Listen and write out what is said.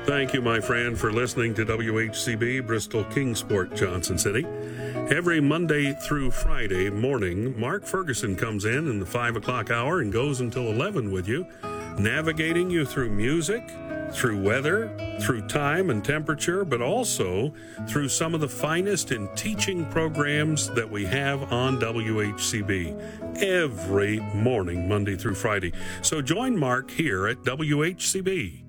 Thank you, my friend, for listening to WHCB Bristol Kingsport, Johnson City. Every Monday through Friday morning, Mark Ferguson comes in the 5 o'clock hour and goes until 11 with you, navigating you through music, through weather, through time and temperature, but also through some of the finest in teaching programs that we have on WHCB every morning, Monday through Friday. So join Mark here at WHCB.